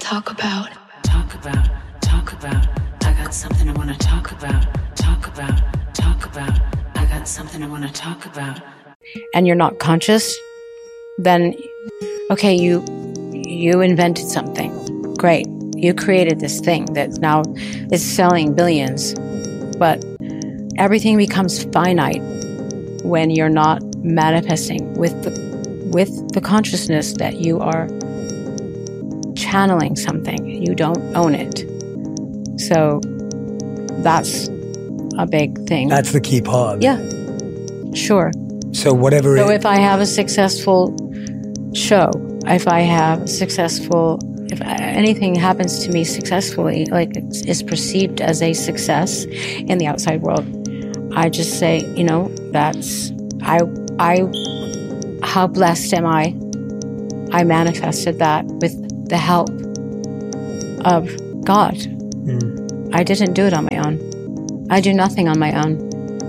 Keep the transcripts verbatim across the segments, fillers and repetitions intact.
talk about. Talk about, talk about. I got something I wanna talk about. Talk about, talk about. I got something I wanna talk about. And you're not conscious, then, okay, you you invented something. Great. You created this thing that now is selling billions. But everything becomes finite when you're not manifesting with the with the consciousness that you are channeling something. You don't own it. So that's a big thing. That's the key part of yeah. it. Sure. So whatever So it, if I have a successful show, if I have successful, if anything happens to me successfully, like it's, it's perceived as a success in the outside world, I just say, you know, that's, I, I, how blessed am I? I manifested that with the help of God. Mm. I didn't do it on my own. I do nothing on my own.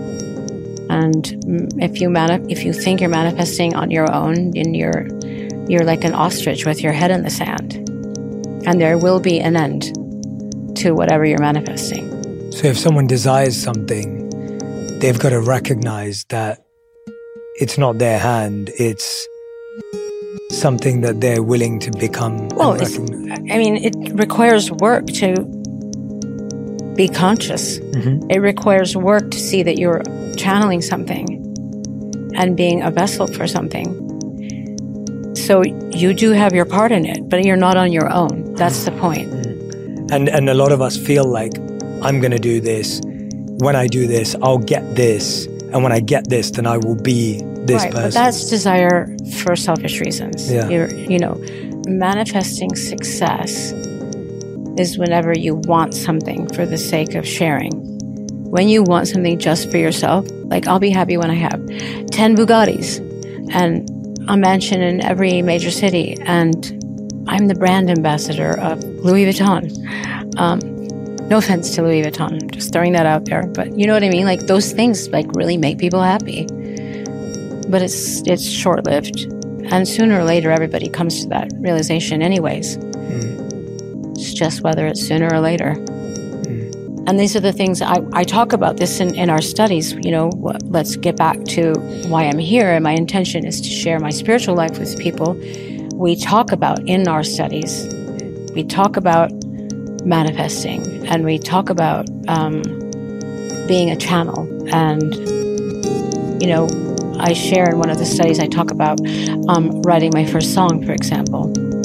And if you mani- if you think you're manifesting on your own, then you're you're like an ostrich with your head in the sand. And there will be an end to whatever you're manifesting. So if someone desires something, they've got to recognize that it's not their hand, it's something that they're willing to become. Well, it's, I mean, it requires work to be conscious. Mm-hmm. It requires work to see that you're channeling something and being a vessel for something. So you do have your part in it, but you're not on your own. That's the point. Mm-hmm. And and a lot of us feel like, I'm going to do this. When I do this, I'll get this. And when I get this, then I will be this right, person. But that's desire for selfish reasons. Yeah. You're, you know, manifesting success is whenever you want something for the sake of sharing. When you want something just for yourself, like I'll be happy when I have ten Bugattis and a mansion in every major city, and I'm the brand ambassador of Louis Vuitton. Um, no offense to Louis Vuitton, I'm just throwing that out there. But you know what I mean? Like those things like really make people happy. But it's it's short-lived. And sooner or later, everybody comes to that realization anyways. Mm. It's just whether it's sooner or later. Mm. And these are the things, I, I talk about this in, in our studies. You know, let's get back to why I'm here. And my intention is to share my spiritual life with people. We talk about in our studies, we talk about manifesting, and we talk about um, being a channel. And, you know, I share in one of the studies, I talk about um, writing my first song, for example.